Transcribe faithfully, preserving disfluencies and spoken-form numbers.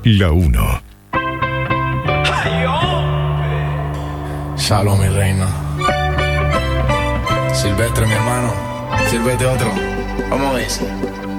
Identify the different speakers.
Speaker 1: la uno.
Speaker 2: Shalom, mi reina. Silvestre, mi hermano. Sírvete otro. Vamos a ver.